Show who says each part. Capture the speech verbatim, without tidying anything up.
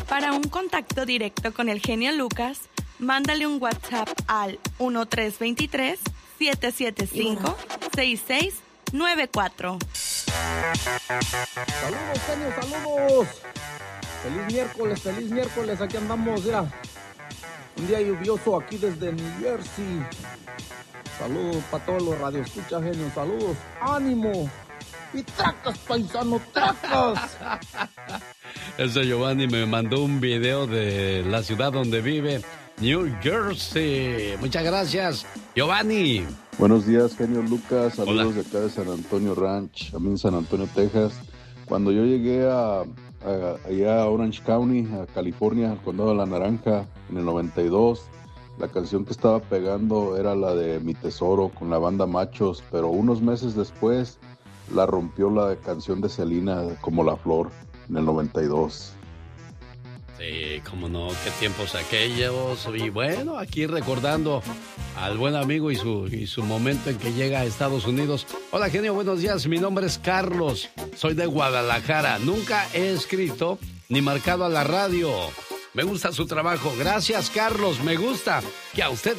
Speaker 1: Para un contacto directo con el genio Lucas, mándale un WhatsApp al uno tres dos tres, siete siete cinco, seis seis nueve cuatro.
Speaker 2: Saludos, genio, saludos. Feliz miércoles, feliz miércoles. Aquí andamos, mira. Un día lluvioso aquí desde New Jersey. Saludos para todos los radioescuchas, genio. Saludos, ánimo. Y tracas, paisano, tracas.
Speaker 3: Ese Giovanni me mandó un video de la ciudad donde vive, New Jersey. Muchas gracias, Giovanni.
Speaker 4: Buenos días, genio Lucas. Saludos
Speaker 3: Hola.
Speaker 4: de acá de San Antonio Ranch, a mí en San Antonio, Texas. Cuando yo llegué a, a, allá a Orange County, a California, al condado de la Naranja, en el noventa y dos, la canción que estaba pegando era la de Mi Tesoro con la banda Machos, pero unos meses después la rompió la canción de Selena, Como la Flor, en el noventa y dos.
Speaker 3: Sí, cómo no, qué tiempos aquellos. Y bueno, aquí recordando al buen amigo y su, y su momento en que llega a Estados Unidos. Hola, genio, buenos días. Mi nombre es Carlos. Soy de Guadalajara. Nunca he escrito ni marcado a la radio. Me gusta su trabajo. Gracias, Carlos. Me gusta que a usted